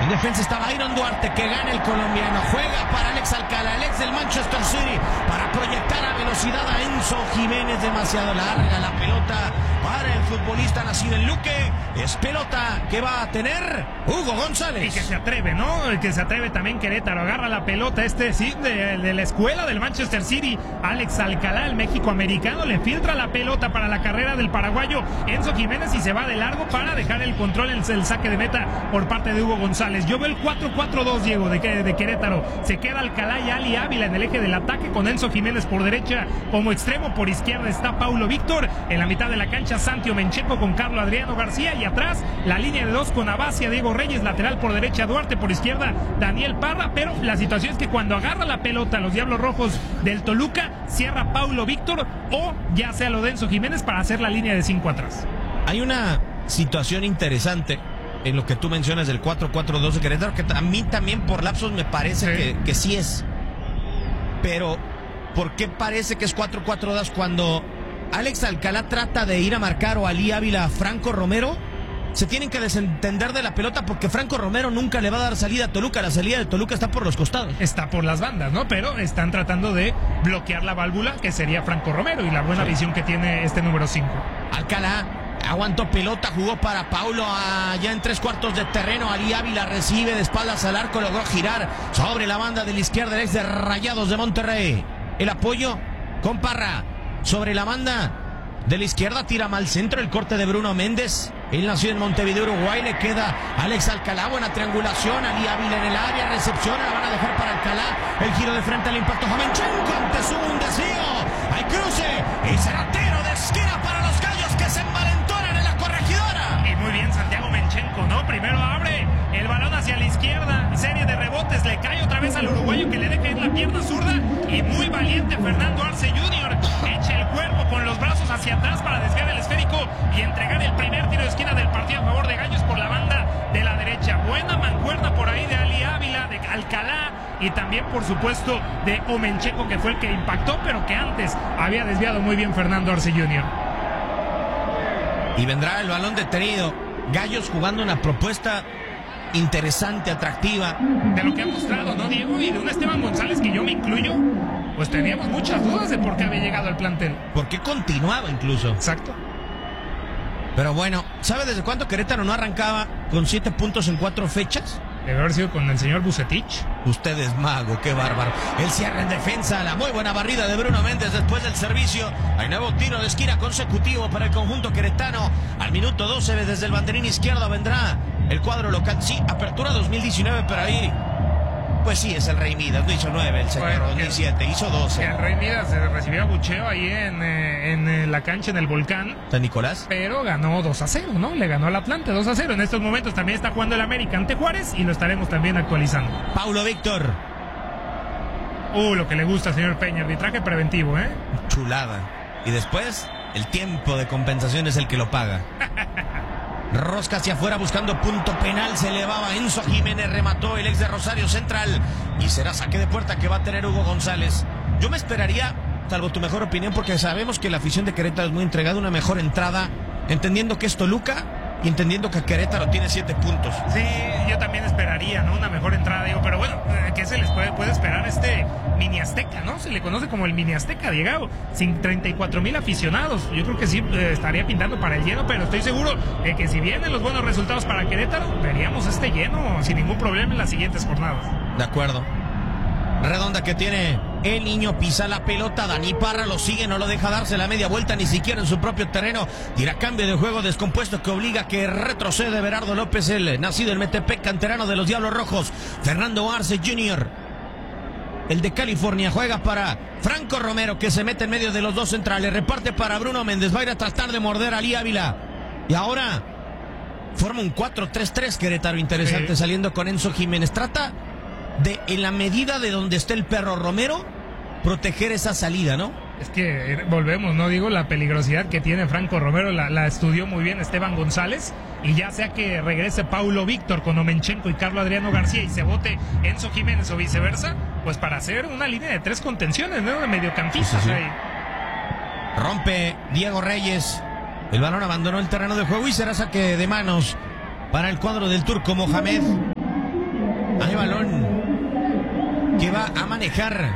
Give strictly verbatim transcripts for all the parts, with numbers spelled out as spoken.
En defensa está Byron Duarte, que gana el colombiano. Juega para Alex Alcalá, el ex del Manchester City, para proyectar a velocidad a Enzo Jiménez. Demasiado larga la pelota para el futbolista nacido en Luque. Es pelota que va a tener Hugo González. Y que se atreve, ¿no? El que se atreve también Querétaro. Agarra la pelota este, sí, de, de la escuela del Manchester City. Alex Alcalá, el México-americano, le filtra la pelota para la carrera del paraguayo Enzo Jiménez y se va de largo para dejar el control en el saque de meta por parte de Hugo González. Yo veo el cuatro cuatro dos, Diego, de, de Querétaro. Se queda Alcalá y Ali Ávila en el eje del ataque con Enzo Jiménez por derecha como extremo. Por izquierda está Paulo Víctor. En la mitad de la cancha Santi Omencheco con Carlos Adriano García. Y atrás la línea de dos con Abacia, Diego Reyes. Lateral por derecha Duarte, por izquierda Daniel Parra. Pero la situación es que cuando agarra la pelota los Diablos Rojos del Toluca, cierra Paulo Víctor o ya sea lo de Enzo Jiménez para hacer la línea de cinco atrás. Hay una situación interesante en lo que tú mencionas del cuatro cuatro dos de Querétaro, que a mí también por lapsos me parece sí. Que, que sí es. Pero, ¿por qué parece que es cuatro cuatro dos cuando Alex Alcalá trata de ir a marcar o Ali Ávila a Franco Romero? Se tienen que desentender de la pelota porque Franco Romero nunca le va a dar salida a Toluca. La salida de Toluca está por los costados. Está por las bandas, ¿no? Pero están tratando de bloquear la válvula que sería Franco Romero y la buena sí. visión que tiene este número cinco. Alcalá aguantó pelota, jugó para Paulo allá en tres cuartos de terreno. Ali Ávila recibe de espaldas al arco, logró girar sobre la banda de la izquierda, el ex de Rayados de Monterrey. El apoyo con Parra sobre la banda de la izquierda, tira mal centro, el corte de Bruno Méndez. Él nació en Montevideo, Uruguay, le queda Alex Alcalá, buena triangulación, Ali Ávila en el área, recepción, la van a dejar para Alcalá, el giro de frente al impacto, Jovenchenko ante su un desvío, hay cruce, y será tiro de esquina para los gallos que se envalentonan en la corregidora. Y muy bien Santiago Menchenko, ¿no? Primero abre el balón hacia la izquierda, serie de rebotes, le cae otra vez al uruguayo que le deja en la pierna zurda, y muy valiente Fernando Arce junior, echa el cuerpo con los brazos hacia atrás para desviar el esférico y entregar el primer tiro de esquina del partido a favor de Gallos por la banda de la derecha. Buena mancuerna por ahí de Ali Ávila, de Alcalá y también por supuesto de Omencheco, que fue el que impactó, pero que antes había desviado muy bien Fernando Arce junior Y vendrá el balón detenido. Gallos jugando una propuesta interesante, atractiva. De lo que ha mostrado, ¿no, Diego? Y de un Esteban González que yo me incluyo, pues teníamos muchas dudas de por qué había llegado al plantel. ¿Por qué continuaba incluso? Exacto. Pero bueno, ¿sabe desde cuánto Querétaro no arrancaba con siete puntos en cuatro fechas? Debe haber sido con el señor Bucetich. Usted es mago, qué bárbaro. El cierre en defensa, la muy buena barrida de Bruno Méndez después del servicio. Hay nuevo tiro de esquina consecutivo para el conjunto queretano. Al minuto doce desde el banderín izquierdo vendrá el cuadro local. Sí, apertura dos mil diecinueve, pero ahí... Pues sí, es el Rey Midas, no hizo nueve el señor, bueno, ni siete, hizo doce. El Rey Midas recibió abucheo ahí en, eh, en eh, la cancha en el Volcán. ¿San Nicolás? Pero ganó dos a cero, ¿no? Le ganó al Atlante dos a cero. En estos momentos también está jugando el América ante Juárez y lo estaremos también actualizando. Paulo Víctor. Uh, lo que le gusta al señor Peña, arbitraje preventivo, ¿eh? Chulada. Y después, el tiempo de compensación es el que lo paga. Rosca hacia afuera buscando punto penal, se elevaba Enzo Jiménez, remató el ex de Rosario Central y será saque de puerta que va a tener Hugo González. Yo me esperaría, salvo tu mejor opinión, porque sabemos que la afición de Querétaro es muy entregada, una mejor entrada, entendiendo que es Toluca y entendiendo que Querétaro tiene siete puntos. Sí, yo también esperaría, ¿no? Una mejor entrada, digo, pero bueno, ¿qué se les puede, puede esperar este mini Azteca, ¿no? Se le conoce como el mini Azteca, Diego, sin treinta y cuatro mil aficionados. Yo creo que sí eh, estaría pintando para el lleno, pero estoy seguro de que si vienen los buenos resultados para Querétaro, veríamos este lleno sin ningún problema en las siguientes jornadas. De acuerdo. Redonda que tiene el niño, pisa la pelota, Dani Parra lo sigue, no lo deja darse la media vuelta ni siquiera en su propio terreno, tira cambio de juego descompuesto que obliga a que retrocede Berardo López, el nacido en Metepec, canterano de los Diablos Rojos. Fernando Arce junior, el de California, juega para Franco Romero, que se mete en medio de los dos centrales, reparte para Bruno Méndez, va a ir a tratar de morder a Ali Ávila y ahora forma un cuatro tres tres Querétaro interesante, sí. Saliendo con Enzo Jiménez, trata de, en la medida de donde esté el perro Romero, proteger esa salida, ¿no? Es que volvemos, ¿no? Digo, la peligrosidad que tiene Franco Romero la, la estudió muy bien Esteban González, y ya sea que regrese Paulo Víctor con Omenchenko y Carlos Adriano García y se bote Enzo Jiménez o viceversa, pues para hacer una línea de tres contenciones, ¿no? De mediocampistas. Sí, sí, sí. Ahí. Rompe Diego Reyes, el balón abandonó el terreno de juego y será saque de manos para el cuadro del turco Mohamed. manejar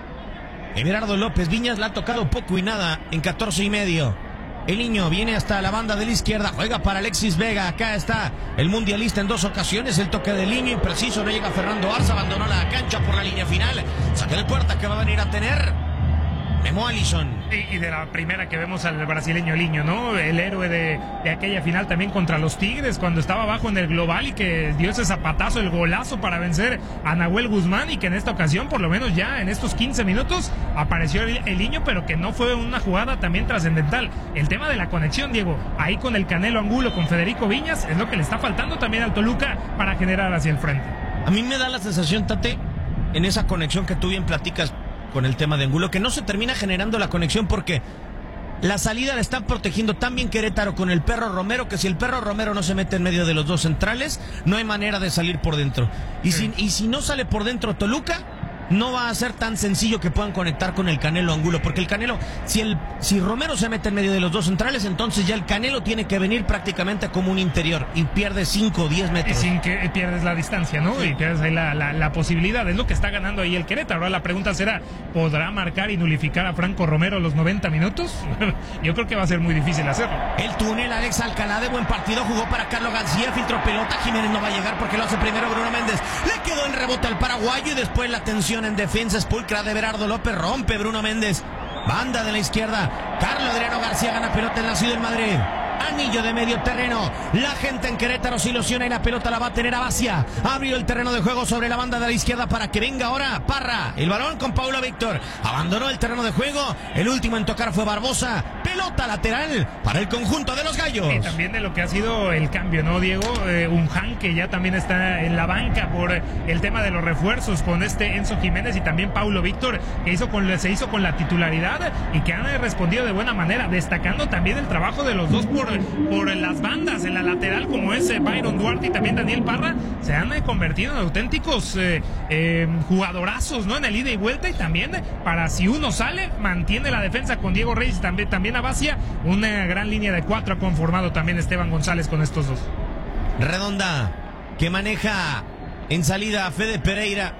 Everardo López. Viñas la ha tocado poco y nada en catorce y medio. El niño viene hasta la banda de la izquierda, juega para Alexis Vega. Acá está el mundialista en dos ocasiones. El toque del niño impreciso, no llega Fernando Arza, abandonó la cancha por la línea final. Saque de puerta que va a venir a tener Memo Alisson. Y, y de la primera que vemos al brasileño Liño, ¿no? El héroe de, de aquella final también contra los Tigres, cuando estaba abajo en el global y que dio ese zapatazo, el golazo para vencer a Nahuel Guzmán, y que en esta ocasión, por lo menos ya en estos quince minutos, apareció el, el Liño, pero que no fue una jugada también trascendental. El tema de la conexión, Diego, ahí con el Canelo Angulo, con Federico Viñas, es lo que le está faltando también al Toluca para generar hacia el frente. A mí me da la sensación, Tate, en esa conexión que tú bien platicas con el tema de Angulo, que no se termina generando la conexión porque la salida la están protegiendo tan bien Querétaro con el Perro Romero, que si el Perro Romero no se mete en medio de los dos centrales, no hay manera de salir por dentro. Y, sí. si, y si no sale por dentro Toluca, no va a ser tan sencillo que puedan conectar con el Canelo Angulo, porque el Canelo, si el si Romero se mete en medio de los dos centrales, entonces ya el Canelo tiene que venir prácticamente como un interior y pierde cinco o diez metros. Y sin que pierdes la distancia, ¿no? Sí. Y pierdes ahí la, la, la posibilidad. Es lo que está ganando ahí el Querétaro. Ahora la pregunta será, ¿podrá marcar y nulificar a Franco Romero los noventa minutos? Yo creo que va a ser muy difícil hacerlo. El túnel, Alex Alcalá, de buen partido, jugó para Carlos García, filtró pelota, Jiménez no va a llegar porque lo hace primero Bruno Méndez. Le quedó en rebote al paraguayo y después la tensión en defensa pulcra de Everardo López, rompe Bruno Méndez, banda de la izquierda, Carlos Adriano García gana pelota en la Ciudad del Madrid. Anillo de medio terreno, la gente en Querétaro se ilusiona y la pelota la va a tener Abacia. Abrió el terreno de juego sobre la banda de la izquierda para que venga ahora Parra. El balón con Paulo Víctor, abandonó el terreno de juego, el último en tocar fue Barbosa. Pelota lateral para el conjunto de los Gallos. Y también de lo que ha sido el cambio, ¿no, Diego? Eh, Unjan, que ya también está en la banca por el tema de los refuerzos con este Enzo Jiménez, y también Paulo Víctor, que hizo con, se hizo con la titularidad y que han respondido de buena manera, destacando también el trabajo de los dos por, por las bandas en la lateral, como es eh, Byron Duarte y también Daniel Parra. Se han eh, convertido en auténticos eh, eh, jugadorazos, ¿no? En el ida y vuelta, y también eh, para si uno sale, mantiene la defensa con Diego Reyes y también, también Abacia. Una gran línea de cuatro ha conformado también Esteban González con estos dos. Redonda, que maneja en salida a Fede Pereira.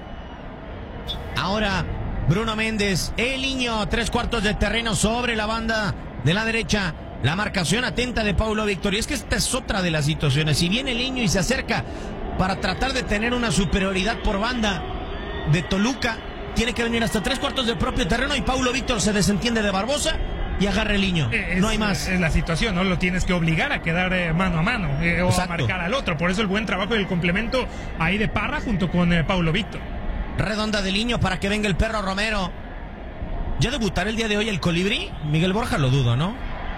Ahora Bruno Méndez, el niño, tres cuartos de terreno sobre la banda de la derecha. La marcación atenta de Paulo Víctor. Y es que esta es otra de las situaciones. Si viene el niño y se acerca para tratar de tener una superioridad por banda de Toluca, tiene que venir hasta tres cuartos del propio terreno y Paulo Víctor se desentiende de Barbosa y agarra el niño. Es, no hay más. Es la situación, ¿no? Lo tienes que obligar a quedar eh, mano a mano eh, o Exacto. a marcar al otro. Por eso el buen trabajo y el complemento ahí de Parra junto con eh, Paulo Víctor. Redonda de niño para que venga el Perro Romero. ¿Ya debutará el día de hoy el Colibrí? Miguel Borja lo dudo, ¿no?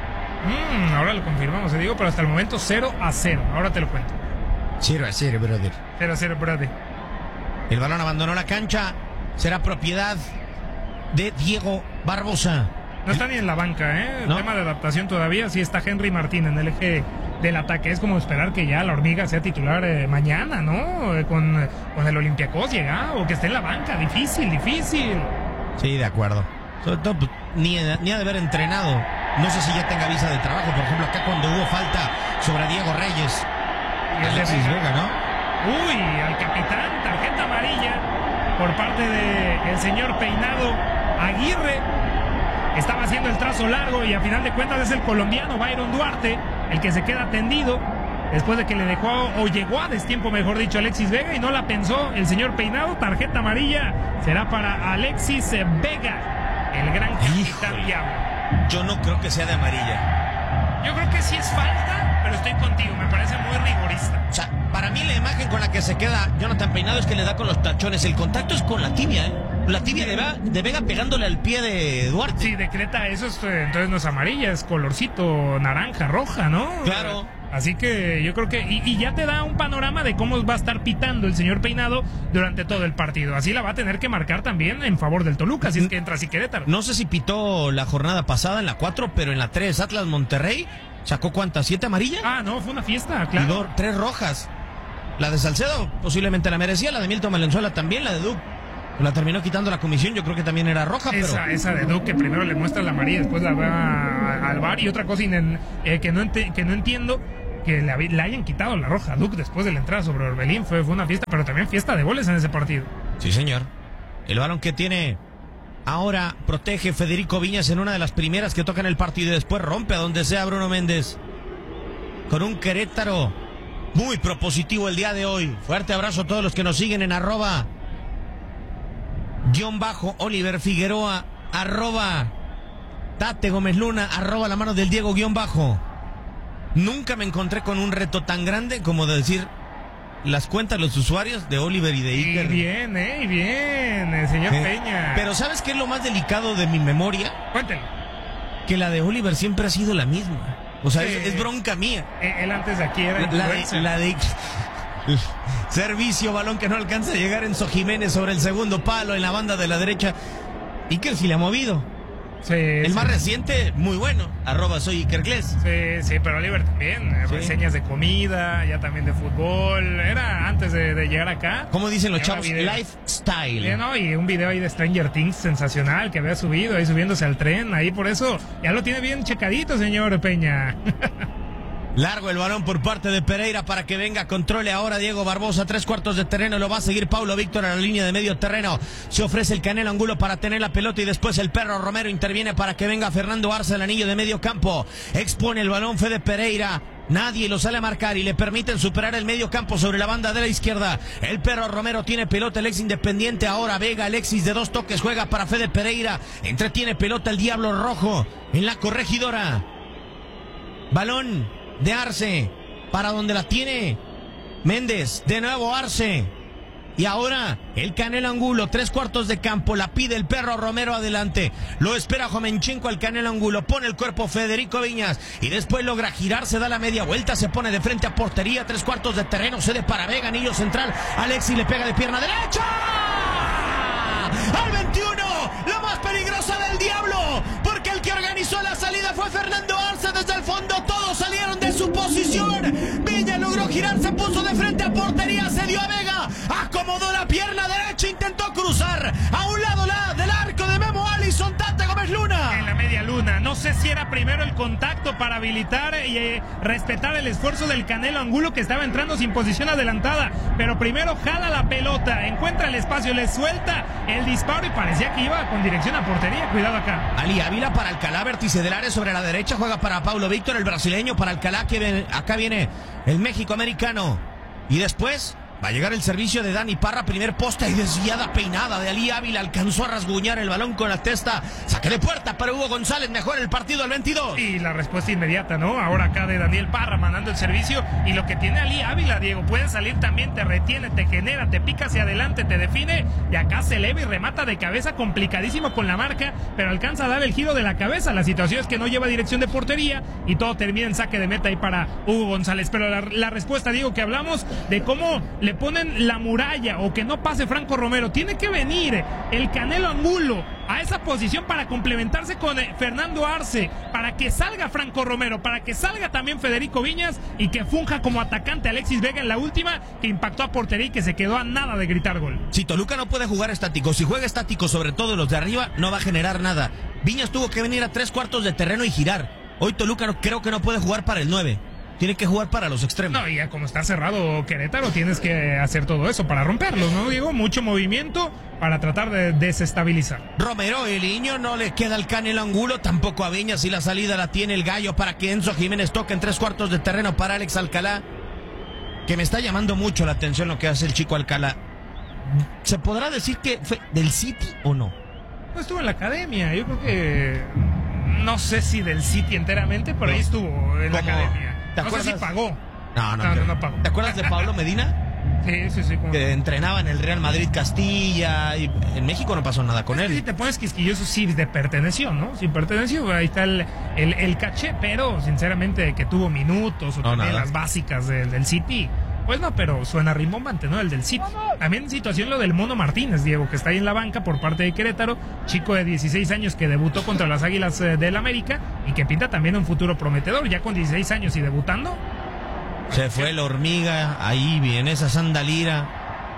Mm, ahora lo confirmamos, te digo, pero hasta el momento cero a cero. Ahora te lo cuento. cero a cero, brother. cero a cero, brother. El balón abandonó la cancha. Será propiedad de Diego Barbosa. No está ni en la banca, ¿eh? El ¿No? tema de adaptación todavía. Sí está Henry Martín en el eje del ataque. Es como esperar que ya la Hormiga sea titular eh, mañana, ¿no? Eh, con, con el Olympiacos llega, o que esté en la banca. Difícil, difícil. Sí, de acuerdo. Sobre todo, pues, ni, ni ha de haber entrenado. No sé si ya tenga visa de trabajo. Por ejemplo, acá cuando hubo falta sobre Diego Reyes. Y Alexis Vega, Vega, ¿no? Uy, al capitán, tarjeta amarilla por parte del señor Peinado Aguirre. Estaba haciendo el trazo largo y a final de cuentas es el colombiano Byron Duarte el que se queda tendido después de que le dejó, o llegó a destiempo, mejor dicho, Alexis Vega, y no la pensó el señor Peinado. Tarjeta amarilla será para Alexis Vega, el gran capitán Diablo. Yo no creo que sea de amarilla. Yo creo que sí es falta, pero estoy contigo, me parece muy rigorista. O sea, para mí la imagen con la que se queda Jonathan Peinado es que le da con los tachones. El contacto es con la tibia, ¿eh? La tibia de Vega, de Vega pegándole al pie de Duarte. Sí, decreta eso, es, entonces no es amarilla, es colorcito naranja, roja, ¿no? Claro. Así que yo creo que, y, y ya te da un panorama de cómo va a estar pitando el señor Peinado durante todo el partido. Así la va a tener que marcar también en favor del Toluca, si es que entra así Querétaro. No sé si pitó la jornada pasada en la cuatro, pero en la tres, Atlas Monterrey, ¿sacó cuántas? ¿Siete amarillas? Ah, no, fue una fiesta, claro. Y dos, tres rojas. La de Salcedo posiblemente la merecía, la de Milton Valenzuela también, la de Duke la terminó quitando la comisión, yo creo que también era roja. Esa, pero... esa de Duke, que primero le muestra la amarilla, después la va al V A R. Y otra cosa eh, que, no ent que no entiendo, que le, le hayan quitado la roja a Duke después de la entrada sobre Orbelín. Fue, fue una fiesta, pero también fiesta de goles en ese partido. Sí, señor. El balón que tiene ahora protege Federico Viñas en una de las primeras que tocan el partido y después rompe a donde sea Bruno Méndez. Con un Querétaro muy propositivo el día de hoy. Fuerte abrazo a todos los que nos siguen en arroba guión bajo Oliver Figueroa, arroba Tate Gómez Luna, arroba la mano del Diego guión bajo. Nunca me encontré con un reto tan grande como de decir las cuentas, los usuarios de Oliver y de Iker. Y bien, eh, y bien, el señor Eh, Peña. Pero ¿sabes qué es lo más delicado de mi memoria? Cuéntelo. Que la de Oliver siempre ha sido la misma. O sea, Sí. es, es bronca mía. Eh, Él antes de aquí era La de, influencer. la de servicio, balón que no alcanza a llegar Enzo Jiménez sobre el segundo palo en la banda de la derecha. Iker sí le ha movido. Sí, El sí. más reciente, muy bueno. Arroba soy Iker Gles. Sí, sí, pero Oliver también. eh, Sí. Reseñas de comida, ya también de fútbol. Era antes de, de llegar acá. ¿Cómo dicen los Era chavos? video. Lifestyle. Sí, ¿no? Y un video ahí de Stranger Things sensacional que había subido, ahí subiéndose al tren, ahí por eso ya lo tiene bien checadito, señor Peña. Largo el balón por parte de Pereira para que venga, controle ahora Diego Barbosa, tres cuartos de terreno, lo va a seguir Paulo Víctor a la línea de medio terreno, se ofrece el Canelo Angulo para tener la pelota y después el Perro Romero interviene para que venga Fernando Arce al anillo de medio campo, expone el balón Fede Pereira. Nadie lo sale a marcar y le permiten superar el medio campo sobre la banda de la izquierda. El Perro Romero tiene pelota, el ex Independiente ahora Vega, Alexis de dos toques juega para Fede Pereira, entretiene pelota el Diablo Rojo en la Corregidora. Balón de Arce para donde la tiene Méndez, de nuevo Arce. Y ahora el Canelo Angulo, tres cuartos de campo, la pide el Perro Romero adelante. Lo espera Jomenchenko al Canelo Angulo, pone el cuerpo Federico Viñas y después logra girar, se da la media vuelta, se pone de frente a portería, tres cuartos de terreno, cede para Vega, anillo central, Alexis le pega de pierna derecha. Al veintiuno, la más peligrosa del Diablo, porque el que organizó la salida fue Fernando Arce desde el fondo, todos salieron de su posición. Villa logró girar, se puso de frente a portería, se dio a Vega, acomodó la pierna derecha, intentó cruzar a un lado la del arco de Memo Allison, Tate Gómez Luna. En la media luna, no sé si era primero el contacto para habilitar y eh, respetar el esfuerzo del Canelo Angulo que estaba entrando sin posición adelantada, pero primero jala la pelota, encuentra el espacio, le suelta el disparo y parecía que iba con dirección a portería. Cuidado acá. Ali Ávila para Alcalá, vértice del área sobre la derecha, juega para Paulo Víctor, el brasileño para Alcalá, que viene, acá viene el México americano. Y después va a llegar el servicio de Dani Parra, primer poste y desviada peinada de Ali Ávila, alcanzó a rasguñar el balón con la testa, saque de puerta para Hugo González, mejor el partido al veintidós. Y la respuesta inmediata, ¿no? Ahora acá de Daniel Parra mandando el servicio. Y lo que tiene Ali Ávila, Diego, puede salir también, te retiene, te genera, te pica hacia adelante, te define. Y acá se eleva y remata de cabeza, complicadísimo con la marca, pero alcanza a dar el giro de la cabeza. La situación es que no lleva dirección de portería y todo termina en saque de meta ahí para Hugo González. Pero la, la respuesta, Diego, que hablamos de cómo le ponen la muralla o que no pase Franco Romero, tiene que venir el Canelo Angulo a esa posición para complementarse con eh, Fernando Arce, para que salga Franco Romero, para que salga también Federico Viñas y que funja como atacante Alexis Vega en la última, que impactó a portería y que se quedó a nada de gritar gol. Si Toluca no puede jugar estático, si juega estático sobre todo los de arriba, no va a generar nada. Viñas tuvo que venir a tres cuartos de terreno y girar. Hoy Toluca no, creo que no puede jugar para el nueve. Tiene que jugar para los extremos. No, y ya como está cerrado Querétaro, tienes que hacer todo eso para romperlos, ¿no, Diego? Mucho movimiento para tratar de desestabilizar. Romero, el niño, no le queda el Canelo Angulo, tampoco a Viñas, y la salida la tiene el Gallo para que Enzo Jiménez toque en tres cuartos de terreno para Alex Alcalá, que me está llamando mucho la atención lo que hace el chico Alcalá. ¿Se podrá decir que fue del City o no? No estuvo en la academia, yo creo que... No sé si del City enteramente, pero no. Ahí estuvo en la academia. ¿Te no acuerdas? sé si pagó. No, no, no, no, no, no pagó. ¿Te acuerdas de Pablo Medina? Sí, sí, sí. Que entrenaba en el Real Madrid Castilla. Y en México no pasó nada con es él. Que si te pones quisquilloso, sí, de perteneció, ¿no? Sí, perteneció. Ahí está el, el, el caché, pero sinceramente que tuvo minutos o no, también nada. Las básicas del, del City. Pues no, pero suena rimbombante, ¿no? El del City. También en situación lo del Mono Martínez, Diego, que está ahí en la banca por parte de Querétaro. Chico de dieciséis años que debutó contra las Águilas del América y que pinta también un futuro prometedor. Ya con dieciséis años y debutando. Se fue la hormiga, ahí viene esa sandalira.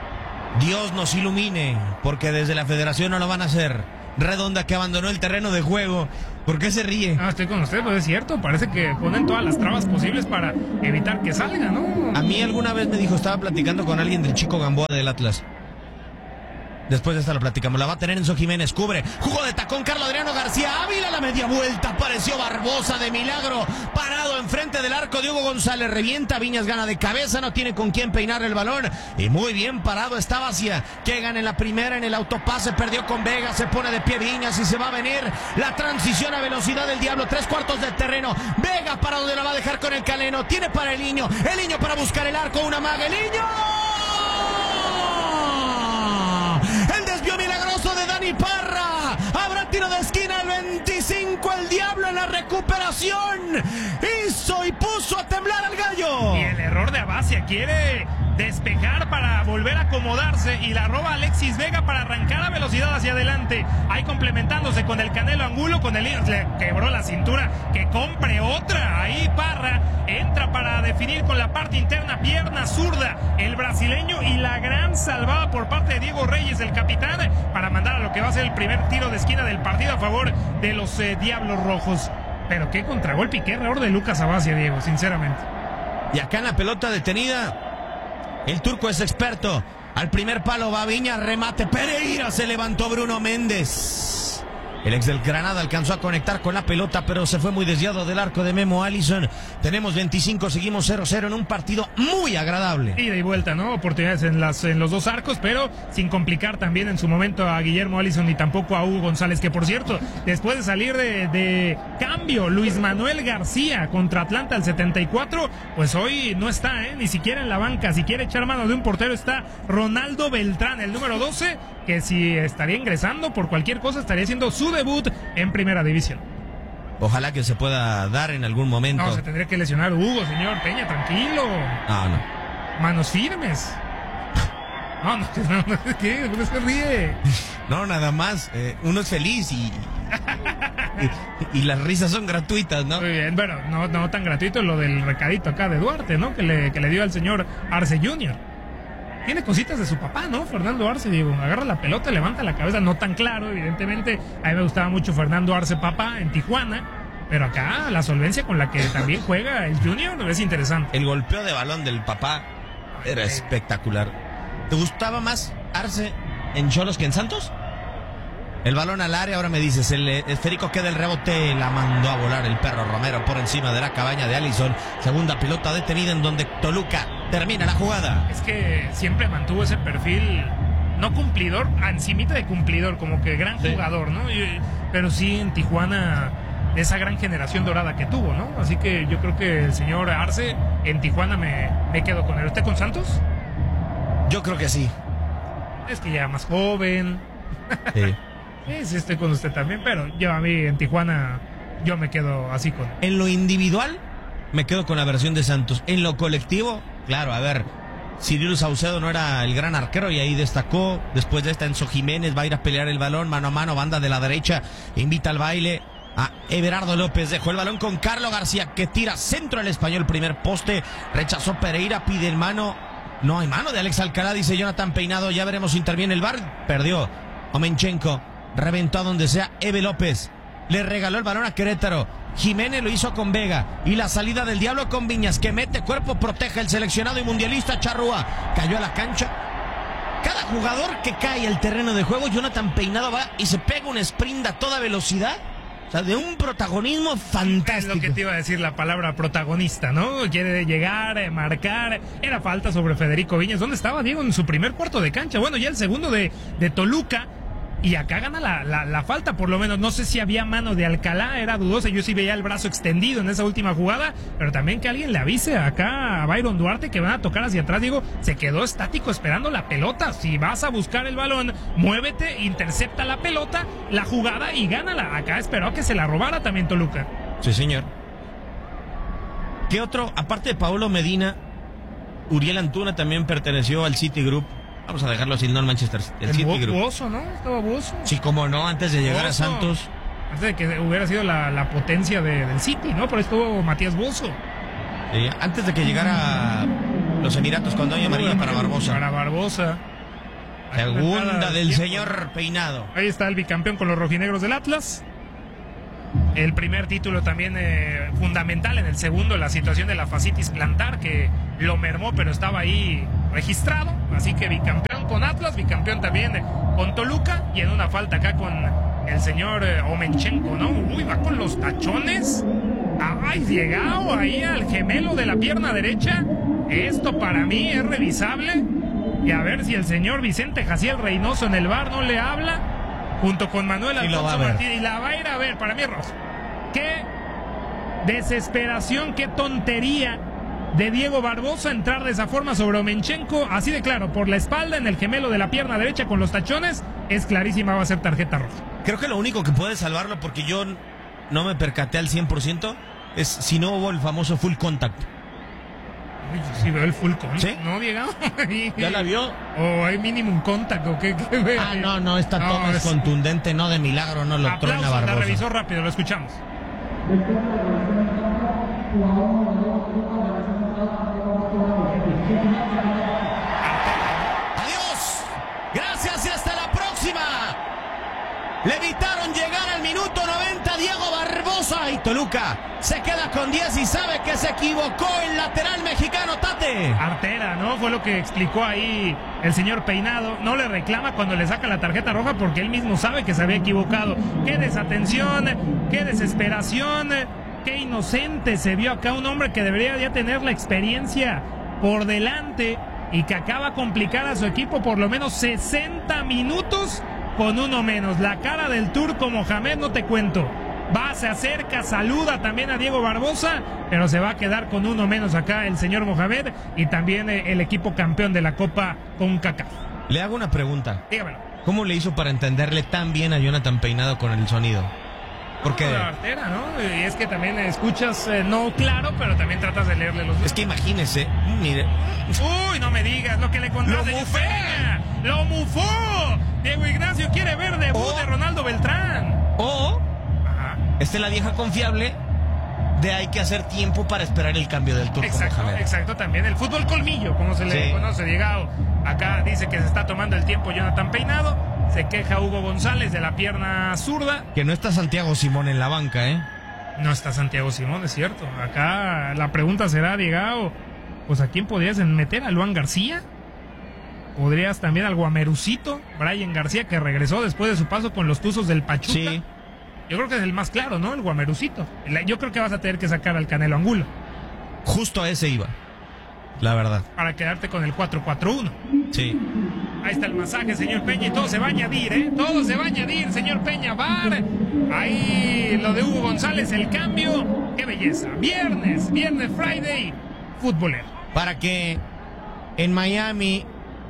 Dios nos ilumine, porque desde la federación no lo van a hacer. Redonda, que abandonó el terreno de juego. ¿Por qué se ríe? Ah, estoy con usted, pues es cierto. Parece que ponen todas las trabas posibles para evitar que salga, ¿no? A mí alguna vez me dijo, estaba platicando con alguien del Chico Gamboa del Atlas. Después de esta lo platicamos. La va a tener Enzo Jiménez. Cubre. Jugó de tacón Carlos Adriano García Ávila. La media vuelta. Apareció Barbosa de milagro. Parado enfrente del arco. Diego González revienta. Viñas gana de cabeza. No tiene con quién peinar el balón. Y muy bien parado está Vacía. Que gana en la primera en el autopase. Perdió con Vega. Se pone de pie Viñas y se va a venir la transición a velocidad del Diablo. Tres cuartos de terreno. Vega para donde la va a dejar con el Caleno. Tiene para el Niño. El Niño para buscar el arco. Una maga. El Niño. El desvío milagroso de Dani Parra. Habrá tiro de esquina el veinticinco. El Diablo en la recuperación. Hizo y puso a temblar al gallo. Y el error de Abacia. Quiere despejar para volver a acomodarse y la roba Alexis Vega para arrancar a velocidad hacia adelante. Ahí complementándose con el Canelo Angulo. Con el le quebró la cintura. Que compre otra. Ahí Parra entra para definir con la parte interna. Pierna zurda. El brasileño y la gran salvada por parte de Diego Reyes, el capitán, para mandar a lo que va a ser el primer tiro de esquina del partido a favor de los eh, Diablos Rojos. Pero qué contragolpe y qué error de Lucas Abacia, Diego, sinceramente. Y acá en la pelota detenida, el turco es experto. Al primer palo va Viña, remate. Pereira, se levantó Bruno Méndez. El ex del Granada alcanzó a conectar con la pelota, pero se fue muy desviado del arco de Memo Allison. Tenemos veinticinco, seguimos cero cero en un partido muy agradable. Ida y vuelta, ¿no? Oportunidades en, las, en los dos arcos, pero sin complicar también en su momento a Guillermo Allison ni tampoco a Hugo González, que por cierto, después de salir de, de cambio, Luis Manuel García contra Atlanta al setenta y cuatro, pues hoy no está, ¿eh? Ni siquiera en la banca. Si quiere echar mano de un portero está Ronaldo Beltrán, el número doce, que si estaría ingresando por cualquier cosa estaría haciendo su debut en Primera División. Ojalá que se pueda dar en algún momento. No, se tendría que lesionar Hugo, señor Peña, tranquilo. No, no. Manos firmes. No, no, no, no, ¿qué? ¿Por qué se ríe? No, nada más. Eh, uno es feliz y, y, y las risas son gratuitas, ¿no? Muy bien, bueno, no, no tan gratuito lo del recadito acá de Duarte, ¿no? Que le, que le dio al señor Arce junior Tiene cositas de su papá, ¿no? Fernando Arce, digo, agarra la pelota, levanta la cabeza, no tan claro, evidentemente. A mí me gustaba mucho Fernando Arce papá en Tijuana, pero acá la solvencia con la que también juega el Junior es interesante. El golpeo de balón del papá era Ay, espectacular. ¿Te gustaba más Arce en Cholos que en Santos? El balón al área, ahora me dices, el esférico queda el rebote, la mandó a volar el perro Romero por encima de la cabaña de Allison. Segunda pelota detenida en donde Toluca termina la jugada. Es que siempre mantuvo ese perfil, no cumplidor, encimita de cumplidor, como que gran Sí. jugador, ¿no? Y, pero sí en Tijuana, esa gran generación dorada que tuvo, ¿no? Así que yo creo que el señor Arce en Tijuana me, me quedo con él. ¿Usted con Santos? Yo creo que sí. Es que ya más joven. Sí. Sí, sí, estoy con usted también, pero yo a mí en Tijuana, yo me quedo así con él. En lo individual, me quedo con la versión de Santos. En lo colectivo, claro, a ver, Cirilo Saucedo no era el gran arquero y ahí destacó. Después de esta, Enzo Jiménez va a ir a pelear el balón, mano a mano, banda de la derecha, invita al baile a Everardo López. Dejó el balón con Carlos García, que tira centro al Español, primer poste, rechazó Pereira, pide el mano. No hay mano de Alex Alcalá, dice Jonathan Peinado. Ya veremos si interviene el V A R. Perdió Omenchenko. Reventó a donde sea Eve López. Le regaló el balón a Querétaro. Jiménez lo hizo con Vega. Y la salida del Diablo con Viñas, que mete cuerpo, protege el seleccionado y mundialista Charrúa. Cayó a la cancha. Cada jugador que cae al terreno de juego, Jonathan Peinado va y se pega un sprint a toda velocidad. O sea, de un protagonismo fantástico. Es lo que te iba a decir, la palabra protagonista, ¿no? Quiere llegar, eh, marcar. Era falta sobre Federico Viñas. ¿Dónde estaba Diego en su primer cuarto de cancha? Bueno, ya el segundo de, de Toluca. Y acá gana la, la, la falta, por lo menos. No sé si había mano de Alcalá, era dudosa. Yo sí veía el brazo extendido en esa última jugada. Pero también que alguien le avise acá a Byron Duarte que van a tocar hacia atrás. Digo, se quedó estático esperando la pelota. Si vas a buscar el balón, muévete, intercepta la pelota, la jugada y gánala. Acá esperó que se la robara también Toluca. Sí, señor. ¿Qué otro? Aparte de Paulo Medina, Uriel Antuna también perteneció al City Group. Vamos a dejarlo así, no al Manchester City. El, el City Group. Buoso, ¿no? Estaba Buoso. Sí, como no, antes de llegar Buoso. a Santos. Antes de que hubiera sido la, la potencia de, del City, ¿no? Por eso estuvo Matías Buoso. Sí, antes de que llegara los Emiratos con Doña María para Barbosa. Para Barbosa. Segunda del señor Peinado. Ahí está el bicampeón con los rojinegros del Atlas. El primer título también eh, fundamental en el segundo, la situación de la fascitis plantar, que lo mermó, pero estaba ahí registrado, así que bicampeón con Atlas, bicampeón también con Toluca, y en una falta acá con el señor eh, Omenchenko, ¿no? Uy, va con los tachones. Ay, llegado ahí al gemelo de la pierna derecha. Esto para mí es revisable. Y a ver si el señor Vicente Jaciel Reynoso en el V A R no le habla, junto con Manuel Alfonso Martínez, y la va a ir a ver. Para mí es roja. Qué desesperación, qué tontería de Diego Barbosa entrar de esa forma sobre Omenchenko, así de claro, por la espalda, en el gemelo de la pierna derecha con los tachones. Es clarísima, va a ser tarjeta roja. Creo que lo único que puede salvarlo, porque yo no me percaté al cien por ciento, es si no hubo el famoso full contact. Uy, yo sí veo el full contact, ¿sí? ¿No, Diego? ¿Ya la vio? ¿O hay minimum contact o qué? qué ah, no, no, esta no, toma es, es contundente, no de milagro, no lo truena Barbosa. La revisó rápido, lo escuchamos. Adiós, gracias y hasta la próxima. Le evitaron llegar al minuto noventa Diego Barbosa, y Toluca se queda con diez y sabe que se equivocó el lateral mexicano, Tate. Artera, ¿no? Fue lo que explicó ahí el señor Peinado. No le reclama cuando le saca la tarjeta roja porque él mismo sabe que se había equivocado. Qué desatención, qué desesperación, qué inocente se vio acá un hombre que debería ya tener la experiencia por delante y que acaba complicar a su equipo por lo menos sesenta minutos con uno menos. La cara del turco Mohamed, no te cuento. Va, se acerca, saluda también a Diego Barbosa, pero se va a quedar con uno menos acá el señor Mohamed y también el equipo campeón de la Copa CONCACAF. Le hago una pregunta. Dígamelo. ¿Cómo le hizo para entenderle tan bien a Jonathan Peinado con el sonido? Porque no, la artera, ¿no? Y es que también escuchas, eh, no claro, pero también tratas de leerle los... Es que imagínese, mire. Uy, no me digas lo que le contaste. ¡Lo mufó! ¡Lo mufó! Diego Ignacio quiere ver debut o, de Ronaldo Beltrán. O, Ajá. esta es la vieja confiable de hay que hacer tiempo para esperar el cambio del turco Exacto, Mohamed. exacto, también el fútbol colmillo, como se le sí. conoce, Diego. Acá dice que se está tomando el tiempo Jonathan Peinado. Se queja Hugo González de la pierna zurda. Que no está Santiago Simón en la banca, ¿eh? No está Santiago Simón, es cierto. Acá la pregunta será, Diego, pues ¿a quién podrías meter? ¿A Luan García? ¿Podrías también al Guamerucito? Brian García, que regresó después de su paso con los Tuzos del Pachuca. Sí. Yo creo que es el más claro, ¿no? El Guamerucito. Yo creo que vas a tener que sacar al Canelo Angulo. Justo a ese iba, la verdad. Para quedarte con el cuatro cuatro uno. Sí. Ahí está el masaje, señor Peña, y todo se va a añadir, ¿eh? Todo se va a añadir, señor Peña. V A R. Ahí lo de Hugo González, el cambio. ¡Qué belleza! Viernes, viernes Friday, futbolero. Para que en Miami,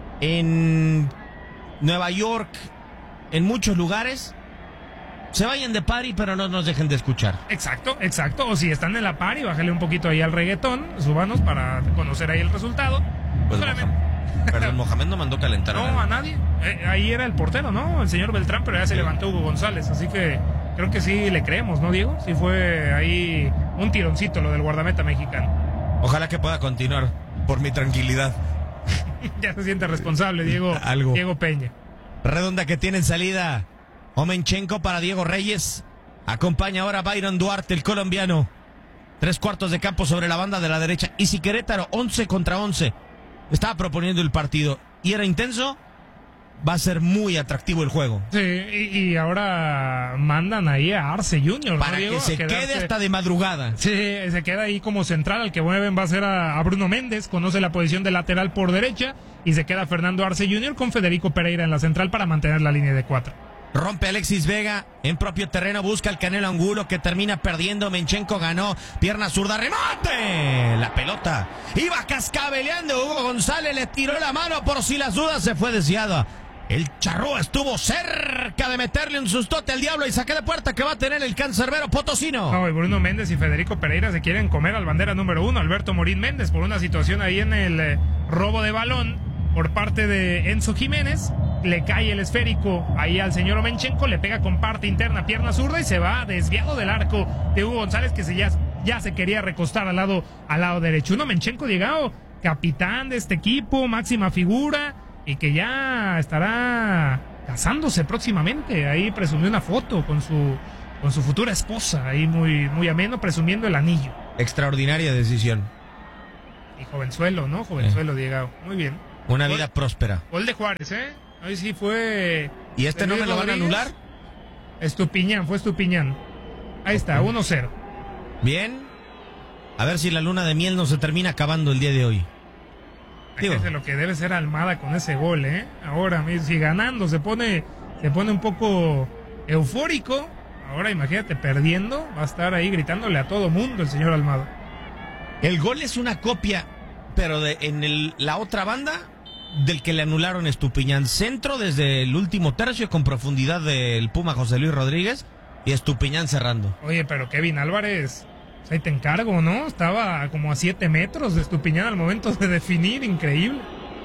en Nueva York, en muchos lugares, se vayan de party, pero no nos dejen de escuchar. Exacto, exacto. O si están en la party, bájale un poquito ahí al reggaetón, súbanos para conocer ahí el resultado. Pues Perdón, Mohamed no mandó calentar no, a nadie. A nadie. Eh, ahí era el portero, ¿no? El señor Beltrán, pero ya se sí. levantó Hugo González. Así que creo que sí le creemos, ¿no, Diego? Sí fue ahí un tironcito lo del guardameta mexicano. Ojalá que pueda continuar, por mi tranquilidad. Ya se siente responsable, Diego, Algo. Diego Peña. Redonda que tiene en salida Omenchenko para Diego Reyes. Acompaña ahora Byron Duarte, el colombiano. Tres cuartos de campo sobre la banda de la derecha. Y si Querétaro, once contra once. Estaba proponiendo el partido y era intenso, va a ser muy atractivo el juego. Sí, y, y ahora mandan ahí a Arce junior Para ¿no, Diego? que se quede hasta de madrugada. Sí, se queda ahí como central. Al que mueven va a ser a, a Bruno Méndez, conoce la posición de lateral por derecha, y se queda Fernando Arce junior con Federico Pereira en la central para mantener la línea de cuatro. Rompe Alexis Vega en propio terreno, busca el Canelo Angulo que termina perdiendo. Omenchenko ganó, pierna zurda, remate. La pelota iba cascabeleando. Hugo González le tiró la mano por si las dudas, se fue desviada. El charrúa estuvo cerca de meterle un sustote al diablo y saque de puerta que va a tener el cancerbero potosino. No, y Bruno Méndez y Federico Pereira se quieren comer al bandera número uno, Alberto Morín Méndez, por una situación ahí en el eh, robo de balón por parte de Enzo Jiménez. Le cae el esférico ahí al señor Omenchenko, le pega con parte interna, pierna zurda, y se va desviado del arco de Hugo González, que se ya, ya se quería recostar al lado, al lado derecho. Un Omenchenko llegado, capitán de este equipo, máxima figura, y que ya estará casándose próximamente. Ahí presumió una foto con su, con su futura esposa, ahí muy, muy ameno, presumiendo el anillo. Extraordinaria decisión. Y jovenzuelo, ¿no? Jovenzuelo, eh. Diego. Muy bien. Una Gol, vida próspera. Gol de Juárez, ¿eh? Ahí sí fue... ¿Y este no me lo van a anular? Estupiñán, fue Estupiñán. Ahí está, uno cero. Bien. A ver si la luna de miel no se termina acabando el día de hoy. Fíjate lo que debe ser Almada con ese gol, ¿eh? Ahora, si ganando se pone, se pone un poco eufórico. Ahora imagínate, perdiendo, va a estar ahí gritándole a todo mundo el señor Almada. El gol es una copia, pero de, en el, la otra banda, del que le anularon Estupiñán. Centro desde el último tercio con profundidad del Puma José Luis Rodríguez y Estupiñán cerrando. Oye, pero Kevin Álvarez, pues ahí te encargo, ¿no? Estaba como a siete metros de Estupiñán al momento de definir, increíble.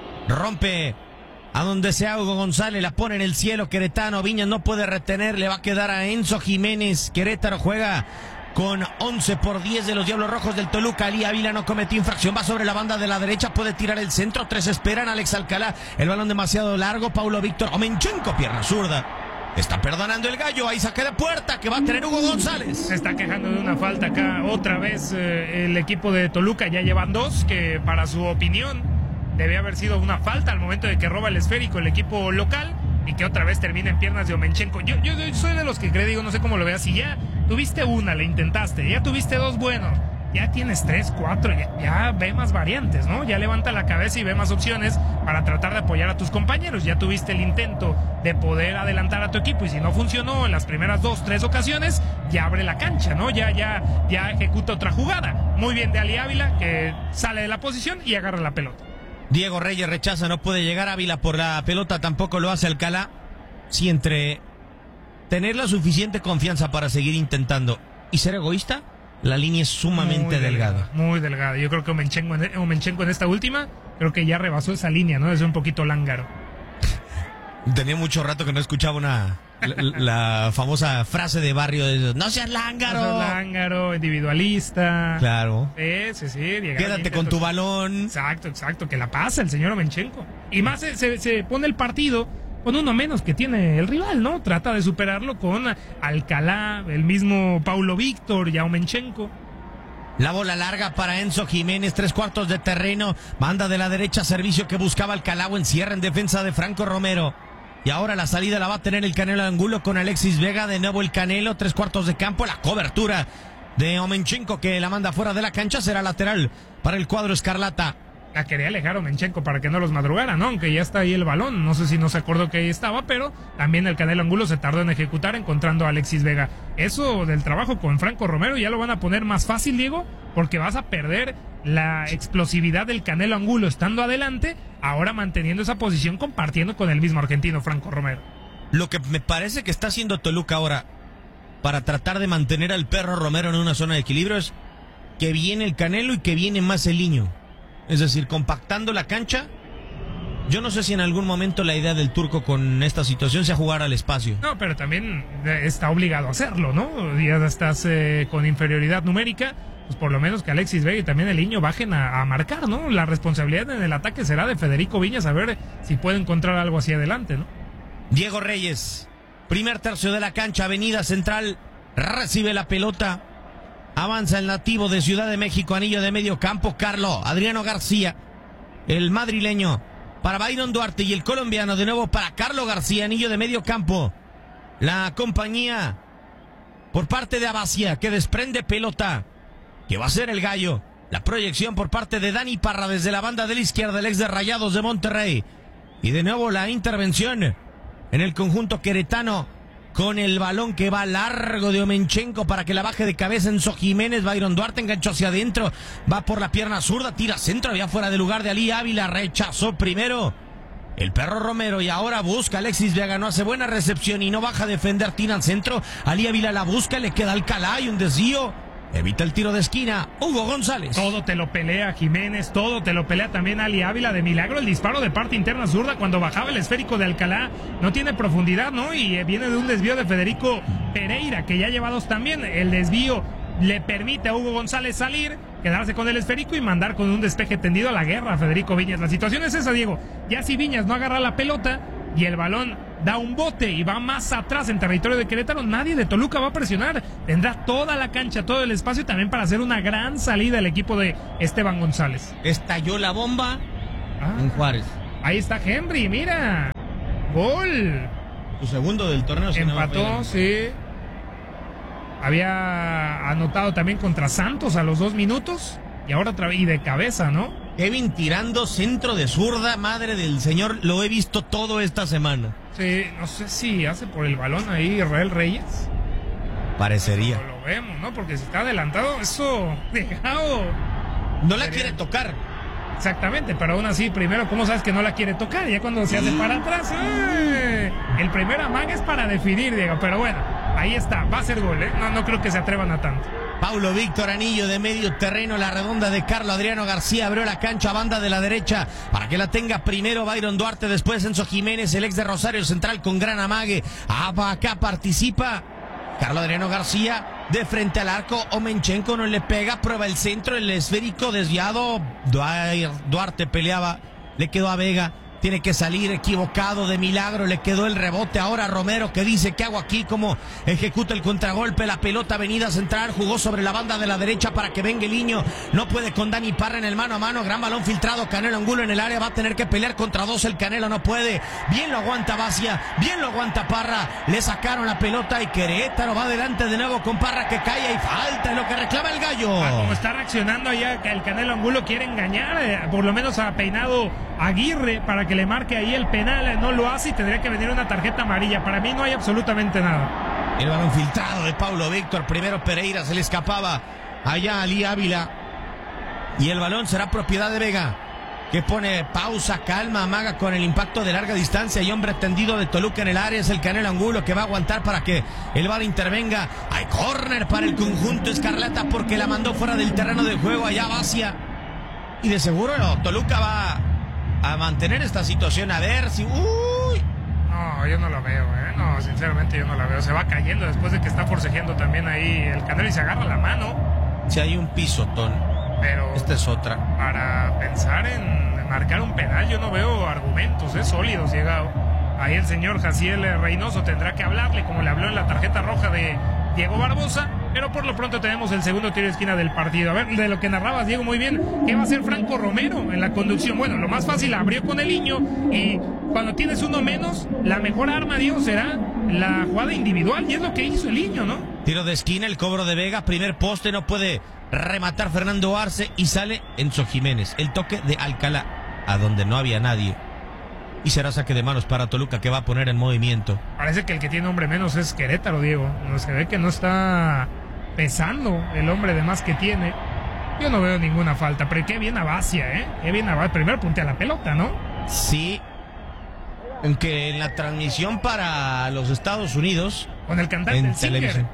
Rompe a donde sea Hugo González, la pone en el cielo Queretano. Viñas no puede retener, le va a quedar a Enzo Jiménez. Querétaro juega con once por diez de los Diablos Rojos del Toluca. Ali Ávila no cometió infracción, va sobre la banda de la derecha, puede tirar el centro, tres esperan, Alex Alcalá, el balón demasiado largo, Paulo Víctor Omenchenko, pierna zurda. Está perdonando el gallo, hay saque de puerta que va a tener Hugo González. Se está quejando de una falta acá, otra vez eh, el equipo de Toluca, ya llevan dos, que para su opinión debe haber sido una falta al momento de que roba el esférico el equipo local. Y que otra vez termina en piernas de Omenchenko. Yo, yo, yo soy de los que cree, digo, no sé cómo lo veas. Si ya tuviste una, le intentaste, ya tuviste dos, bueno, ya tienes tres, cuatro, ya, ya ve más variantes, ¿no? Ya levanta la cabeza y ve más opciones para tratar de apoyar a tus compañeros. Ya tuviste el intento de poder adelantar a tu equipo y si no funcionó en las primeras dos, tres ocasiones, ya abre la cancha, ¿no? Ya, ya, ya ejecuta otra jugada. Muy bien de Ali Ávila, que sale de la posición y agarra la pelota. Diego Reyes rechaza, no puede llegar Ávila por la pelota, tampoco lo hace Alcalá. Si entre tener la suficiente confianza para seguir intentando y ser egoísta, la línea es sumamente muy delgada. delgada. Muy delgada. Yo creo que Omenchenko en, Omenchenko en esta última, creo que ya rebasó esa línea, ¿no? Es un poquito lángaro. Tenía mucho rato que no escuchaba una la, la famosa frase de barrio de no seas lángaro. No seas lángaro, individualista. Claro. Sí, sí, sí. Quédate con tu balón. Exacto, exacto, que la pasa el señor Omenchenko. Y más se, se, se pone el partido con uno menos que tiene el rival, ¿no? Trata de superarlo con Alcalá, el mismo Paulo Víctor y Omenchenko. La bola larga para Enzo Jiménez, tres cuartos de terreno, banda de la derecha, servicio que buscaba Alcalá, en cierre en defensa de Franco Romero. Y ahora la salida la va a tener el Canelo Angulo con Alexis Vega, de nuevo el Canelo, tres cuartos de campo, la cobertura de Omenchenko que la manda fuera de la cancha, será lateral para el cuadro escarlata. La quería alejar Omenchenko para que no los madrugara, ¿no? Aunque ya está ahí el balón, no sé si no se acordó que ahí estaba, pero también el Canelo Angulo se tardó en ejecutar encontrando a Alexis Vega. Eso del trabajo con Franco Romero ya lo van a poner más fácil, Diego, porque vas a perder la explosividad del Canelo Angulo estando adelante, ahora manteniendo esa posición, compartiendo con el mismo argentino Franco Romero. Lo que me parece que está haciendo Toluca ahora para tratar de mantener al perro Romero en una zona de equilibrio es que viene el Canelo y que viene más el Niño. Es decir, compactando la cancha. Yo no sé si en algún momento la idea del turco con esta situación sea jugar al espacio. No, pero también está obligado a hacerlo, ¿no? Ya estás eh, con inferioridad numérica, pues por lo menos que Alexis Vega y también el Niño bajen a, a marcar, ¿no? La responsabilidad en el ataque será de Federico Viñas, a ver si puede encontrar algo hacia adelante, ¿no? Diego Reyes, primer tercio de la cancha, avenida central, recibe la pelota. Avanza el nativo de Ciudad de México, anillo de medio campo, Carlos Adriano García, el madrileño para Byron Duarte y el colombiano de nuevo para Carlos García, anillo de medio campo. La compañía por parte de Abacia que desprende pelota, que va a ser el gallo. La proyección por parte de Dani Parra desde la banda de la izquierda, el ex de Rayados de Monterrey. Y de nuevo la intervención en el conjunto queretano, con el balón que va largo de Omenchenko para que la baje de cabeza Enzo Jiménez. Byron Duarte enganchó hacia adentro, va por la pierna zurda, tira centro, había fuera de lugar de Ali Ávila, rechazó primero el perro Romero y ahora busca Alexis Vega, no hace buena recepción y no baja a defender, tira al centro, Ali Ávila la busca, le queda Alcalá y un desvío. Evita el tiro de esquina, Hugo González. Todo te lo pelea Jiménez, todo te lo pelea también Ali Ávila. De milagro el disparo de parte interna zurda cuando bajaba el esférico de Alcalá. No tiene profundidad, ¿no? Y eh, viene de un desvío de Federico Pereira, que ya lleva dos también. El desvío le permite a Hugo González salir, quedarse con el esférico y mandar con un despeje tendido a la guerra a Federico Viñas. La situación es esa, Diego. Ya si Viñas no agarra la pelota y el balón da un bote y va más atrás en territorio de Querétaro, nadie de Toluca va a presionar. Tendrá toda la cancha, todo el espacio también para hacer una gran salida el equipo de Esteban González. Estalló la bomba ah, en Juárez. Ahí está Henry, mira. Gol. Su segundo del torneo. Empató, sí. Había anotado también contra Santos a los dos minutos. Y ahora otra vez, y de cabeza, ¿no? Kevin tirando centro de zurda, madre del señor, lo he visto todo esta semana. Sí, no sé si hace por el balón ahí Israel Reyes. Parecería. Lo, lo vemos, ¿no? Porque si está adelantado, eso dejado. No la quiere tocar. Exactamente, pero aún así, primero, ¿cómo sabes que no la quiere tocar? Ya cuando se hace para atrás, ¡eh! El primer amague es para definir, Diego, pero bueno, ahí está, va a ser gol, ¿eh? No, no creo que se atrevan a tanto. Paulo Víctor Anillo de medio terreno, la redonda de Carlos Adriano García abrió la cancha, banda de la derecha, para que la tenga primero Byron Duarte, después Enzo Jiménez, el ex de Rosario Central con gran amague. Acá participa Carlos Adriano García, de frente al arco, Omenchenko no le pega, prueba el centro, el esférico desviado, Duarte peleaba, le quedó a Vega, tiene que salir equivocado, de milagro le quedó el rebote, ahora Romero que dice, ¿qué hago aquí? Como ejecuta el contragolpe, la pelota venida a centrar, jugó sobre la banda de la derecha para que venga el niño, no puede con Dani Parra en el mano a mano, gran balón filtrado, Canelo Angulo en el área, va a tener que pelear contra dos, el Canelo no puede, bien lo aguanta Bacia, bien lo aguanta Parra, le sacaron la pelota y Querétaro va adelante de nuevo con Parra que cae y falta en lo que reclama el gallo. Ah, como está reaccionando allá, que el Canelo Angulo quiere engañar, eh, por lo menos ha peinado Aguirre para que le marque ahí el penal, no lo hace y tendría que venir una tarjeta amarilla. Para mí no hay absolutamente nada. El balón filtrado de Paulo Víctor, primero Pereira, se le escapaba allá a Ali Ávila y el balón será propiedad de Vega, que pone pausa, calma, amaga con el impacto de larga distancia y hombre tendido de Toluca en el área, es el Canelo Angulo que va a aguantar para que el V A R intervenga. Hay córner para el conjunto escarlata porque la mandó fuera del terreno de juego allá Bacia y de seguro no, Toluca va a mantener esta situación, a ver si... ¡Uy! No, yo no lo veo, ¿eh? No, sinceramente yo no la veo. Se va cayendo después de que está forcejeando también ahí el Canelo y se agarra la mano. Si hay un pisotón. Pero... esta es otra. Para pensar en marcar un penal, yo no veo argumentos, ¿eh? Sólidos, llegado. Ahí el señor Jaciel Reynoso tendrá que hablarle, como le habló en la tarjeta roja de Diego Barbosa. Pero por lo pronto tenemos el segundo tiro de esquina del partido. A ver, de lo que narrabas, Diego, muy bien. ¿Qué va a hacer Franco Romero en la conducción? Bueno, lo más fácil, abrió con el niño. Y cuando tienes uno menos, la mejor arma, Diego, será la jugada individual. Y es lo que hizo el niño, ¿no? Tiro de esquina, el cobro de Vega. Primer poste, no puede rematar Fernando Arce. Y sale Enzo Jiménez. El toque de Alcalá, a donde no había nadie. Y será saque de manos para Toluca, que va a poner en movimiento. Parece que el que tiene hombre menos es Querétaro, Diego. No se ve que no está pesando el hombre de más que tiene. Yo no veo ninguna falta, pero qué bien a Bacia, ¿eh? Qué bien a Bacia. Primero puntea la pelota, ¿no? Sí. Aunque en la transmisión para los Estados Unidos, con el cantante en el televisión,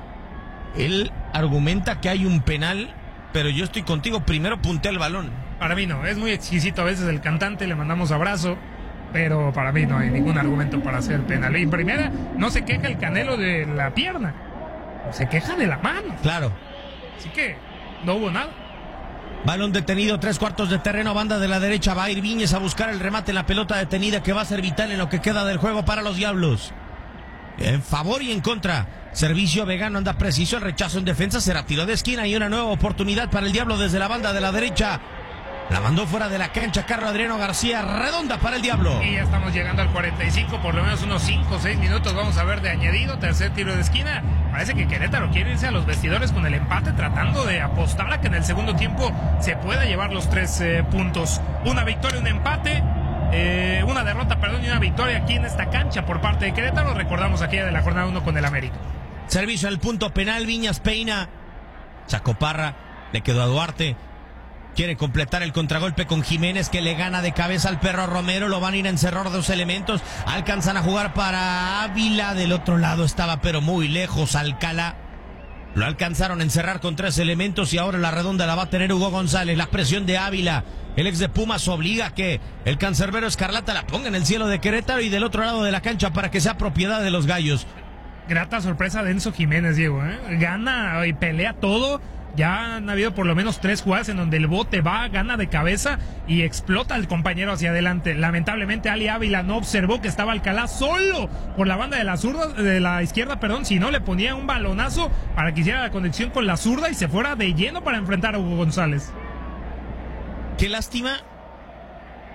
él argumenta que hay un penal, pero yo estoy contigo, primero puntea el balón. Para mí no, es muy exquisito a veces el cantante, le mandamos abrazo, pero para mí no hay ningún argumento para hacer penal. Y en primera, no se queja el Canelo de la pierna, se queja de la mano. Claro. Así que no hubo nada. Balón detenido, tres cuartos de terreno, banda de la derecha, va a ir Viñes a buscar el remate en la pelota detenida que va a ser vital en lo que queda del juego para los Diablos. En favor y en contra. Servicio Vegano anda preciso, el rechazo en defensa será tiro de esquina y una nueva oportunidad para el Diablo desde la banda de la derecha. La mandó fuera de la cancha Carlos Adriano García, redonda para el Diablo. Y ya estamos llegando al cuarenta y cinco, por lo menos unos cinco o seis minutos vamos a ver de añadido. Tercer tiro de esquina. Parece que Querétaro quiere irse a los vestidores con el empate, tratando de apostar a que en el segundo tiempo se pueda llevar los tres eh, puntos. Una victoria, un empate, eh, una derrota, perdón, y una victoria aquí en esta cancha por parte de Querétaro. Recordamos aquella de la jornada uno con el América. Servicio al punto penal, Viñas peina. Sacó Parra, le quedó a Duarte. Quiere completar el contragolpe con Jiménez, que le gana de cabeza al perro Romero. Lo van a ir a encerrar dos elementos. Alcanzan a jugar para Ávila. Del otro lado estaba, pero muy lejos, Alcalá. Lo alcanzaron a encerrar con tres elementos y ahora la redonda la va a tener Hugo González. La presión de Ávila, el ex de Pumas, obliga a que el cancerbero Escarlata la ponga en el cielo de Querétaro y del otro lado de la cancha para que sea propiedad de los gallos. Grata sorpresa de Enzo Jiménez, Diego, ¿eh? Gana y pelea todo. Ya han habido por lo menos tres jugadas en donde el bote va, gana de cabeza y explota al compañero hacia adelante. Lamentablemente Ali Ávila no observó que estaba Alcalá solo por la banda de la zurda, de la izquierda, perdón, si no le ponía un balonazo para que hiciera la conexión con la zurda y se fuera de lleno para enfrentar a Hugo González. Qué lástima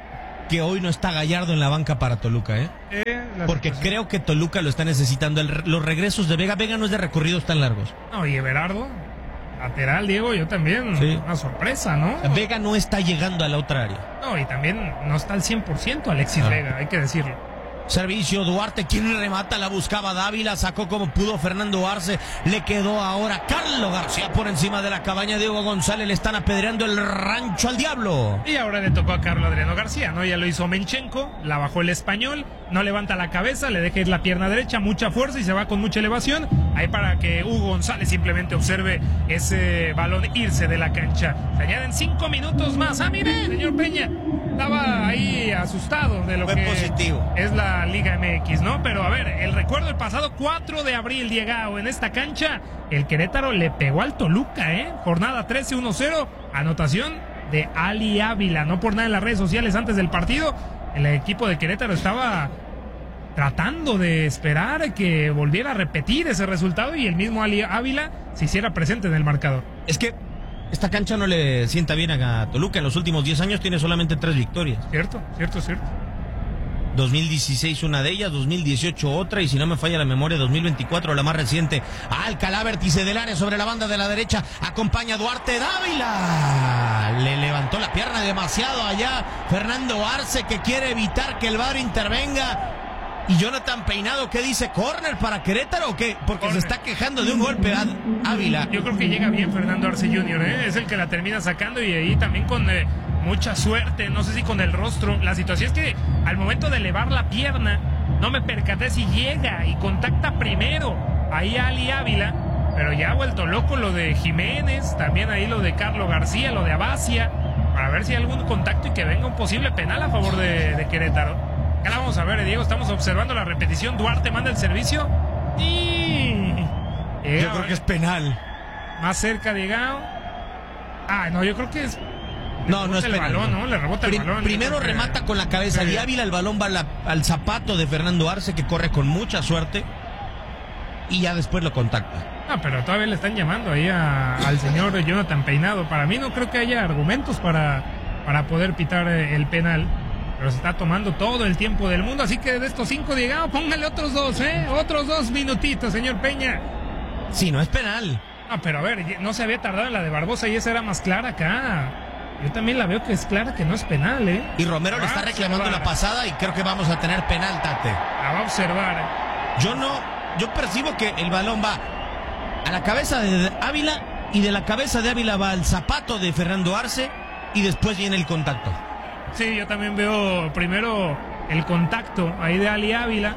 que hoy no está Gallardo en la banca para Toluca, ¿eh? Eh, Porque situación. creo que Toluca lo está necesitando. El, los regresos de Vega, Vega no es de recorridos tan largos. No, y Everardo, lateral, Diego, yo también. Sí. Una sorpresa, ¿no? Vega no está llegando a la otra área. No, y también no está al cien por ciento Alexis Ah. Vega, hay que decirlo. Servicio, Duarte, quien remata, la buscaba Dávila, sacó como pudo Fernando Arce, le quedó ahora Carlos García por encima de la cabaña. Diego González le están apedreando el rancho al diablo. Y ahora le tocó a Carlos Adriano García, ¿no? Ya lo hizo Menchenko, la bajó el español, no levanta la cabeza, le deja ir la pierna derecha, mucha fuerza y se va con mucha elevación. Ahí para que Hugo González simplemente observe ese balón irse de la cancha. Se añaden cinco minutos más. Ah, mire, señor Peña, estaba ahí asustado de lo Fue que positivo. es la Liga M X, ¿no? Pero a ver, el recuerdo del pasado cuatro de abril, Diegao, en esta cancha, el Querétaro le pegó al Toluca, ¿eh? Jornada trece, uno cero, anotación de Ali Ávila. No por nada en las redes sociales antes del partido, el equipo de Querétaro estaba tratando de esperar que volviera a repetir ese resultado y el mismo Ali Ávila se hiciera presente en el marcador. Es que esta cancha no le sienta bien a Toluca. En los últimos diez años tiene solamente tres victorias. Cierto, cierto, cierto. dos mil dieciséis una de ellas, dos mil dieciocho otra, y si no me falla la memoria, dos mil veinticuatro la más reciente. Alcalá, vértice del área sobre la banda de la derecha, acompaña Duarte Dávila. Le levantó la pierna demasiado allá Fernando Arce, que quiere evitar que el V A R intervenga. Y Jonathan Peinado, ¿qué dice? ¿Córner para Querétaro o qué? Porque Corner. se está quejando de un golpe a Ávila. Yo creo que llega bien Fernando Arce junior, ¿eh? Es el que la termina sacando y ahí también con eh, mucha suerte, no sé si con el rostro. La situación es que al momento de elevar la pierna, no me percaté si llega y contacta primero ahí a Ali Ávila, pero ya ha vuelto loco lo de Jiménez, también ahí lo de Carlos García, lo de Abacia, para ver si hay algún contacto y que venga un posible penal a favor de, de Querétaro. Ya la vamos a ver, Diego, estamos observando la repetición. Duarte manda el servicio y... Yo creo que es penal. Más cerca, Diego. Ah, no, yo creo que es... No, no es el penal. balón, ¿no? Le rebota el Prim- balón. Primero remata con la cabeza Sí. de Ávila, el balón va a la- al zapato de Fernando Arce, que corre con mucha suerte, y ya después lo contacta. Ah, pero todavía le están llamando ahí a- al señor Jonathan Peinado. Para mí no creo que haya argumentos para, para poder pitar eh, el penal. Pero se está tomando todo el tiempo del mundo. Así que de estos cinco, Diego, póngale otros dos, ¿eh? Otros dos minutitos, señor Peña. Sí, no es penal. Ah, pero a ver, no se había tardado en la de Barbosa y esa era más clara acá. Yo también la veo que es clara, que no es penal, ¿eh? Y Romero le Va está a reclamando observar. la pasada y creo que vamos a tener penal, Tate. La va a observar. Yo no, yo percibo que el balón va a la cabeza de Ávila y de la cabeza de Ávila va al zapato de Fernando Arce y después viene el contacto. Sí, yo también veo primero el contacto ahí de Ali Ávila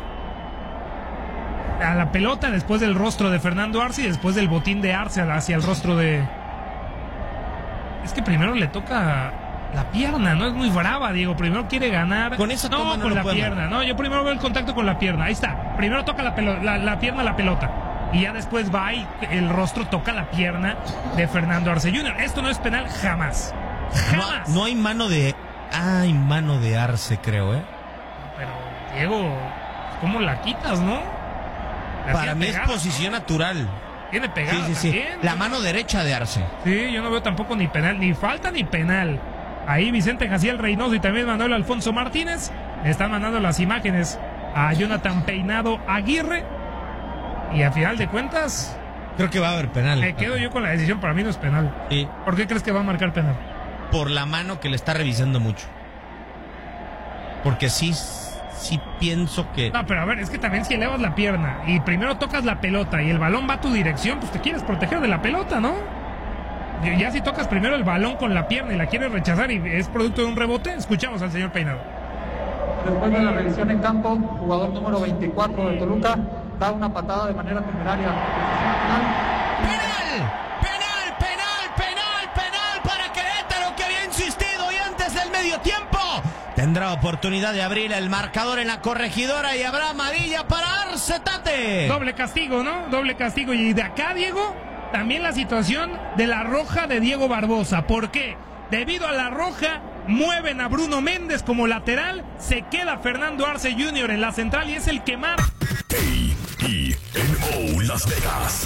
a la pelota, después del rostro de Fernando Arce y después del botín de Arce hacia el rostro de... Es que primero le toca la pierna, no es muy brava, Diego. Primero quiere ganar. Con esa toma no, no con lo la puede pierna. ganar. No, yo primero veo el contacto con la pierna. Ahí está. Primero toca la, pelo- la, la pierna a la pelota. Y ya después va y el rostro toca la pierna de Fernando Arce junior Esto no es penal jamás. No, Jamás. no hay mano de... Hay mano de Arce, creo, ¿eh? Pero, Diego, ¿cómo la quitas, no? La Para tiene mí pegada, es posición natural. ¿no? Tiene pegada Sí, sí, sí. también. La mano derecha de Arce. Sí, yo no veo tampoco ni penal, ni falta ni penal. Ahí Vicente Jaciel Reynoso y también Manuel Alfonso Martínez le están mandando las imágenes a Jonathan Peinado Aguirre. Y a final de cuentas, Creo que va a haber penal. me quedo yo con la decisión. Para mí no es penal. Sí, ¿Por qué crees que va a marcar penal? por la mano que le está revisando mucho. Porque sí, sí pienso que... No, pero a ver, es que también si elevas la pierna y primero tocas la pelota y el balón va a tu dirección, pues te quieres proteger de la pelota, ¿no? Y ya si tocas primero el balón con la pierna y la quieres rechazar y es producto de un rebote, escuchamos al señor Peinado. Después de la revisión en campo, jugador número veinticuatro de Toluca da una patada de manera temeraria. ¡Penal! ¡Penal, penal, penal, penal para Querétaro, que había insistido y antes del medio tiempo tendrá oportunidad de abrir el marcador en la corregidora y habrá amarilla para Arce, Tate. Doble castigo, ¿no? Doble castigo. Y de acá, Diego, también la situación de la roja de Diego Barbosa. ¿Por qué? Debido a la roja, mueven a Bruno Méndez como lateral, se queda Fernando Arce junior en la central y es el que marca. A E N O Las Vegas.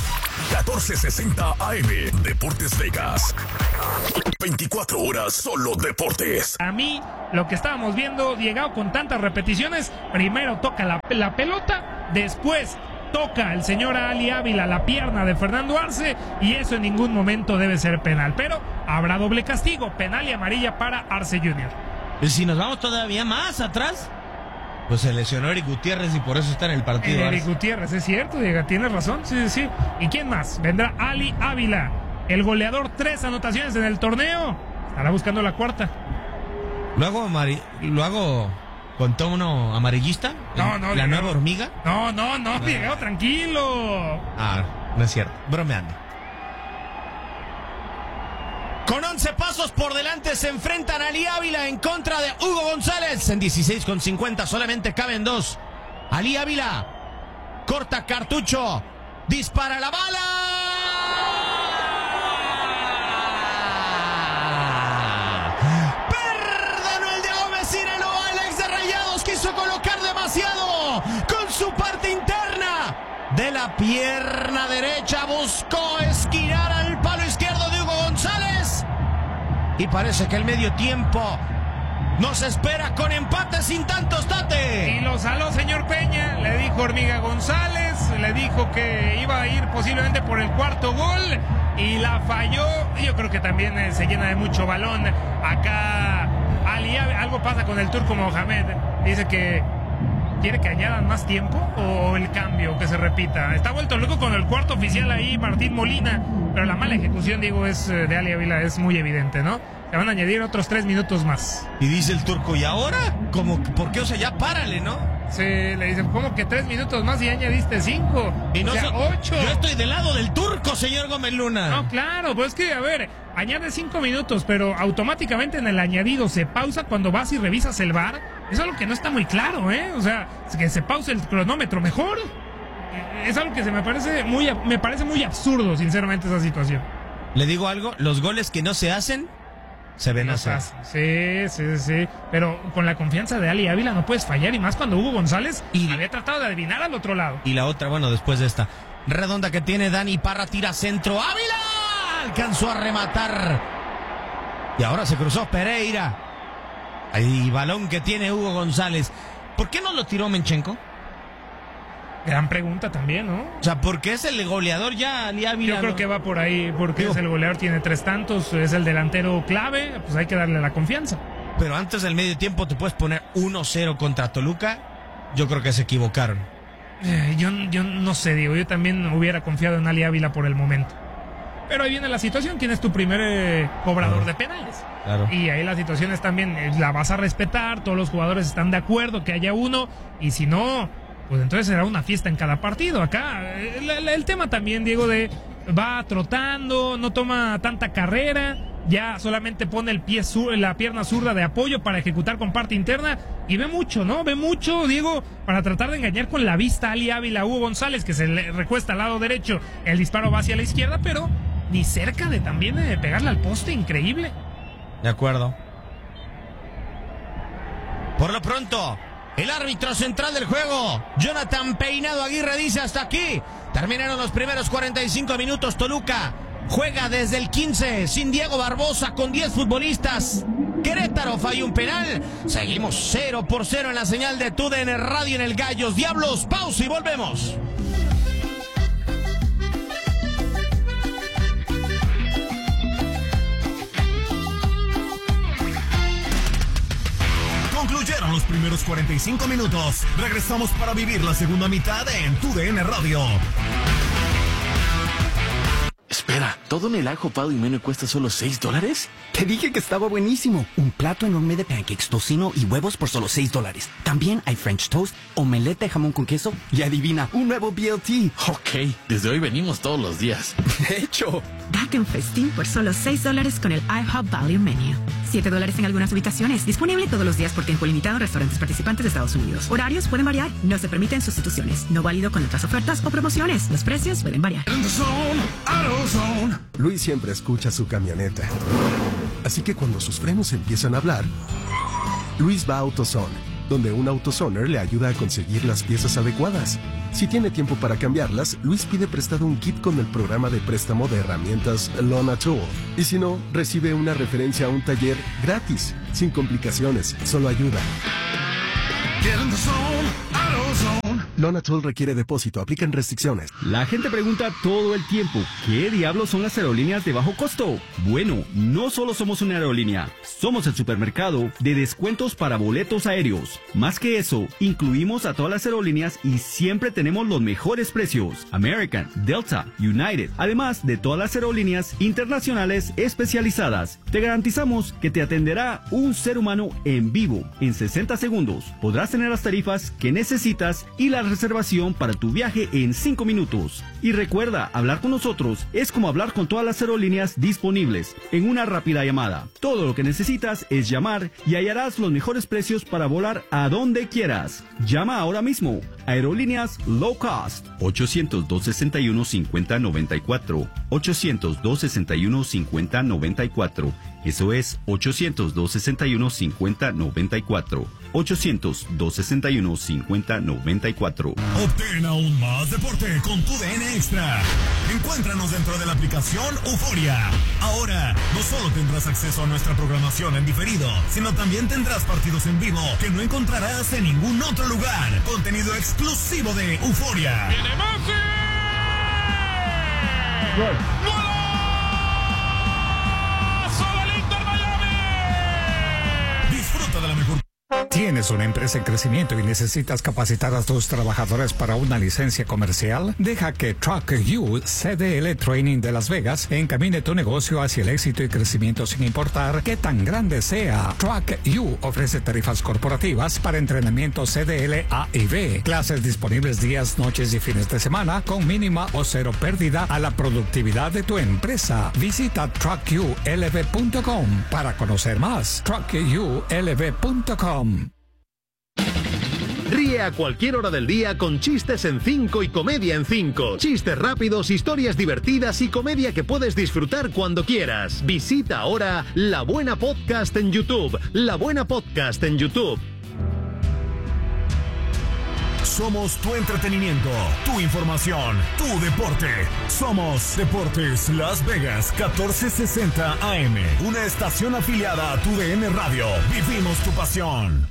catorce sesenta A M, Deportes Vegas. veinticuatro horas solo deportes. A mí, lo que estábamos viendo, llegado con tantas repeticiones, primero toca la, la pelota, después toca el señor Ali Ávila la pierna de Fernando Arce, y eso en ningún momento debe ser penal. Pero habrá doble castigo, penal y amarilla para Arce junior Y si nos vamos todavía más atrás, pues se lesionó Eric Gutiérrez y por eso está en el partido. Eric Gutiérrez, es cierto, Diego, tienes razón, sí, sí, sí. ¿Y quién más? Vendrá Ali Ávila, el goleador, tres anotaciones en el torneo. Estará buscando la cuarta. ¿Lo hago, amari- ¿Lo hago con tono amarillista? No, no. ¿La Diego. nueva hormiga? No, no, no, no. Diego, tranquilo. Ah, no es cierto, bromeando. Con once pasos por delante se enfrentan Ali Ávila en contra de Hugo González. En dieciséis con cincuenta solamente caben dos. Ali Ávila corta cartucho, dispara la bala. Perdonó el de Gómez Ireno. Alex de Rayados quiso colocar demasiado con su parte interna de la pierna derecha. Buscó esquirar al palo izquierdo de Hugo González. Y parece que el medio tiempo nos espera con empate sin tantos, Tate. Y lo saló, señor Peña. Le dijo Hormiga González. Le dijo que iba a ir posiblemente por el cuarto gol. Y la falló. Yo creo que también eh, se llena de mucho balón. Acá Ali, algo pasa con el turco Mohamed. Dice que quiere que añadan más tiempo o el cambio, que se repita. Está vuelto loco con el cuarto oficial ahí, Martín Molina. Pero la mala ejecución, digo, es de Ali Ávila, es muy evidente, ¿no? Se van a añadir otros tres minutos más. Y dice el turco, ¿y ahora? Como, ¿por qué? O sea, ya párale, ¿no? Sí, le dicen, ¿cómo que tres minutos más y añadiste cinco? Y no o sea, so- ocho. Yo estoy del lado del turco, señor Gómez Luna. No, claro, pues es que, a ver, añade cinco minutos, pero automáticamente en el añadido se pausa cuando vas y revisas el V A R. Eso es algo que no está muy claro, ¿eh? O sea, que se pause el cronómetro mejor. Es algo que se me parece muy, me parece muy absurdo, sinceramente, esa situación. Le digo algo, los goles que no se hacen, se ven hacer. Sí, sí, sí. Pero con la confianza de Ali Ávila no puedes fallar, y más cuando Hugo González Y- había tratado de adivinar al otro lado. Y la otra, bueno, después de esta redonda que tiene Dani Parra, tira centro. ¡Ávila! Alcanzó a rematar. Y ahora se cruzó Pereira. Ahí balón que tiene Hugo González. ¿Por qué no lo tiró Menchenko? Gran pregunta también, ¿no? O sea, porque es el goleador ya, Ali Ávila. Yo creo ¿no? que va por ahí, porque Digo- es el goleador, tiene tres tantos, es el delantero clave, pues hay que darle la confianza. Pero antes del medio tiempo te puedes poner uno cero contra Toluca. Yo creo que se equivocaron. Eh, yo, yo no sé, digo, yo también hubiera confiado en Ali Ávila por el momento. Pero ahí viene la situación, ¿quién es tu primer eh, cobrador Claro. de penales? Claro. Y ahí la situación es también, eh, la vas a respetar, todos los jugadores están de acuerdo que haya uno, y si no, pues entonces será una fiesta en cada partido. Acá, eh, el, el- el tema también, Diego, de va trotando, no toma tanta carrera, ya solamente pone el pie sur, la pierna zurda de apoyo para ejecutar con parte interna, y ve mucho, ¿no? Ve mucho, Diego, para tratar de engañar con la vista a Ali Ávila, a Hugo González, que se le recuesta al lado derecho, el disparo va hacia la izquierda, pero ni cerca de también de pegarle al poste, increíble. De acuerdo. Por lo pronto, el árbitro central del juego, Jonathan Peinado Aguirre, dice hasta aquí. Terminaron los primeros cuarenta y cinco minutos. Toluca juega desde el quince sin Diego Barbosa, con diez futbolistas. Querétaro falló un penal. Seguimos cero por cero en la señal de T U D N Radio en el Gallos Diablos. Pausa y volvemos. Concluyeron los primeros cuarenta y cinco minutos. Regresamos para vivir la segunda mitad en Tu D N Radio. Espera, ¿todo en el ajo Pado y Mene cuesta solo seis dólares? Te dije que estaba buenísimo. Un plato enorme de pancakes, tocino y huevos por solo seis dólares. También hay French toast, omelette de jamón con queso y adivina, un nuevo B L T. Ok, desde hoy venimos todos los días. De hecho, Date un festín por solo seis dólares con el IHOP Value Menu. siete dólares en algunas ubicaciones. Disponible todos los días por tiempo limitado en restaurantes participantes de Estados Unidos. Horarios pueden variar. No se permiten sustituciones. No válido con otras ofertas o promociones. Los precios pueden variar. Luis siempre escucha su camioneta. Así que cuando sus frenos empiezan a hablar, Luis va a AutoZone. donde un AutoZoner le ayuda a conseguir las piezas adecuadas. Si tiene tiempo para cambiarlas, Luis pide prestado un kit con el programa de préstamo de herramientas Lona Tool. Y si no, recibe una referencia a un taller gratis, sin complicaciones, solo ayuda. Lona Tool requiere depósito, aplican restricciones. La gente pregunta todo el tiempo, ¿qué diablos son las aerolíneas de bajo costo? Bueno, no solo somos una aerolínea, somos el supermercado de descuentos para boletos aéreos. Más que eso, incluimos a todas las aerolíneas y siempre tenemos los mejores precios. American, Delta, United, además de todas las aerolíneas internacionales especializadas. Te garantizamos que te atenderá un ser humano en vivo en sesenta segundos. Podrás tener las tarifas que necesitas y la reservación para tu viaje en cinco minutos. Y recuerda, hablar con nosotros es como hablar con todas las aerolíneas disponibles en una rápida llamada. Todo lo que necesitas es llamar y hallarás los mejores precios para volar a donde quieras. Llama ahora mismo. Aerolíneas Low Cost. ochocientos, dos sesenta y uno, cincuenta noventa y cuatro. ochocientos, dos sesenta y uno, cincuenta noventa y cuatro. Eso es ochocientos, dos sesenta y uno, cincuenta noventa y cuatro. ochocientos, dos sesenta y uno, cincuenta noventa y cuatro. Obtén aún más deporte con tu D N Extra. Encuéntranos dentro de la aplicación Euforia. Ahora, no solo tendrás acceso a nuestra programación en diferido, sino también tendrás partidos en vivo que no encontrarás en ningún otro lugar. Contenido exclusivo de Euforia. ¡Viene Messi! ¡Gol! ¡Golazo del Inter Miami! Disfruta de la mejor. ¿Tienes una empresa en crecimiento y necesitas capacitar a tus trabajadores para una licencia comercial? Deja que Truck U C D L Training de Las Vegas encamine tu negocio hacia el éxito y crecimiento sin importar qué tan grande sea. Truck U ofrece tarifas corporativas para entrenamiento C D L A y B, clases disponibles días, noches y fines de semana con mínima o cero pérdida a la productividad de tu empresa. Visita truck u l v punto com para conocer más. truck u l v punto com. Ríe a cualquier hora del día con chistes en cinco y comedia en cinco. Chistes rápidos, historias divertidas y comedia que puedes disfrutar cuando quieras. Visita ahora La Buena Podcast en YouTube. La Buena Podcast en YouTube. Somos tu entretenimiento, tu información, tu deporte. Somos Deportes Las Vegas catorce sesenta A M. Una estación afiliada a tu D N Radio. Vivimos tu pasión.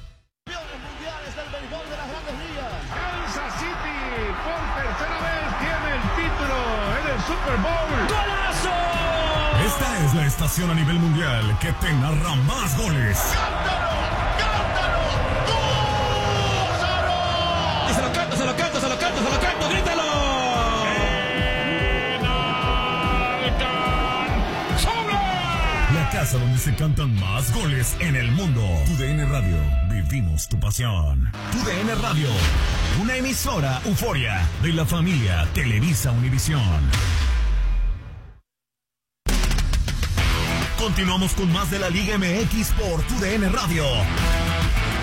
Super Bowl. ¡Golazo! Esta es la estación a nivel mundial que te narra más goles. ¡Cántalo! ¡Cántalo! ¡Gózalo! Y se lo canto, se lo canto, se lo canto, se lo canto, grítalo. La casa donde se cantan más goles en el mundo. Tu D N Radio, vivimos tu pasión. Tu D N Radio, una emisora Euforia de la familia Televisa Univisión. Continuamos con más de la Liga M X por Tu D N Radio.